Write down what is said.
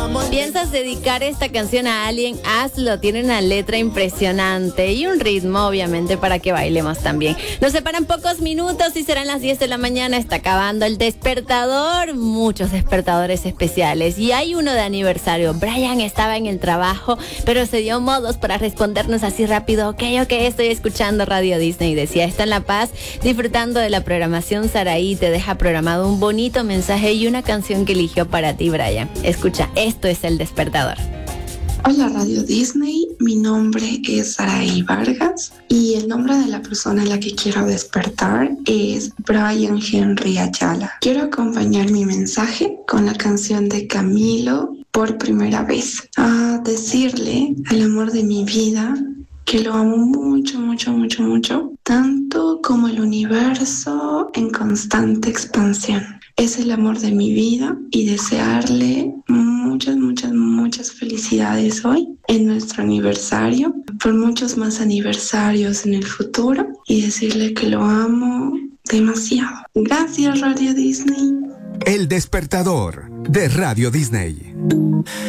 ¿Piensas dedicar esta canción a alguien? Hazlo, tiene una letra impresionante y un ritmo, obviamente, para que bailemos también. Nos separan pocos minutos y serán las 10 de la mañana. Está acabando el despertador, muchos despertadores especiales y hay uno de aniversario. Brian estaba en el trabajo, pero se dio modos para respondernos así rápido. Ok, estoy escuchando Radio Disney. Decía, está en La Paz, disfrutando de la programación. Saraí te deja programado un bonito mensaje y una canción que eligió para ti, Brian. Escucha, esto es El Despertador. Hola Radio Disney, mi nombre es Saraí Vargas y el nombre de la persona a la que quiero despertar es Brian Henry Ayala. Quiero acompañar mi mensaje con la canción de Camilo, Por Primera Vez, a decirle al amor de mi vida que lo amo mucho, mucho, mucho, mucho, tanto como el universo en constante expansión. Es el amor de mi vida y desearle muchas, muchas, muchas felicidades hoy en nuestro aniversario, por muchos más aniversarios en el futuro y decirle que lo amo demasiado. Gracias, Radio Disney. El Despertador de Radio Disney.